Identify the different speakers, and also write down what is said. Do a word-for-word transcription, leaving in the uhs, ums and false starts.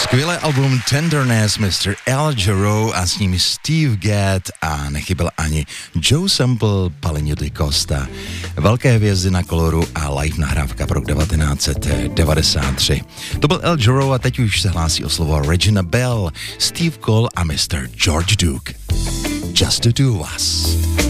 Speaker 1: Skvělé album Tenderness mister Al Jarreau a s ním Steve Gadd a nechyběl ani Joe Sample, Palinho da Costa. Velké hvězdy na Koloru a live nahrávka pro devatenáct set devadesát tři. To byl Al Jarreau a teď už se hlásí o slovo Regina Belle, Steve Cole a mister George Duke. Just the two of us.